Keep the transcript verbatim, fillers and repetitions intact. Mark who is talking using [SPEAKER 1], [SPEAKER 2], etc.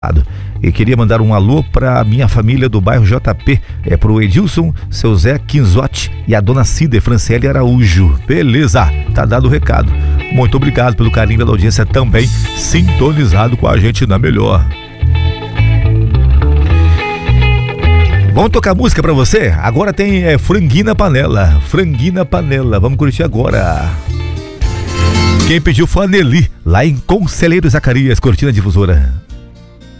[SPEAKER 1] E queria mandar um alô para minha família do bairro J P, é pro Edilson, seu Zé Quinzotti e a dona Cida Franciele Araújo. Beleza, tá dado o recado. Muito obrigado pelo carinho pela audiência também, sintonizado com a gente na melhor. Vamos tocar música pra você? Agora tem é, Franguinho na Panela. Franguinho na Panela, vamos curtir agora. Quem pediu foi a Nelly, lá em Conselheiro Zacarias, Cortina Difusora.